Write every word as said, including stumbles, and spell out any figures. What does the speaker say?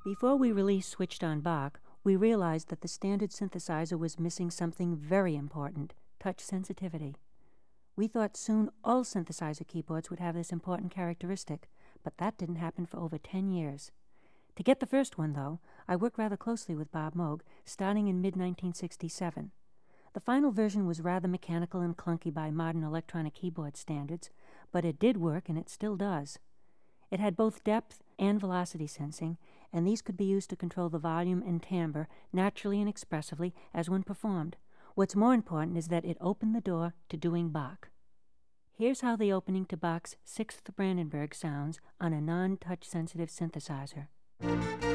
Before we released Switched on Bach, we realized that the standard synthesizer was missing something very important: touch sensitivity. We thought soon all synthesizer keyboards would have this important characteristic, but that didn't happen for over ten years. To get the first one, though, I worked rather closely with Bob Moog, starting in mid nineteen sixty-seven. The final version was rather mechanical and clunky by modern electronic keyboard standards, but it did work, and it still does. It had both depth and velocity sensing, and these could be used to control the volume and timbre naturally and expressively as when performed. What's more important is that it opened the door to doing Bach. Here's how the opening to Bach's Sixth Brandenburg sounds on a non-touch sensitive synthesizer.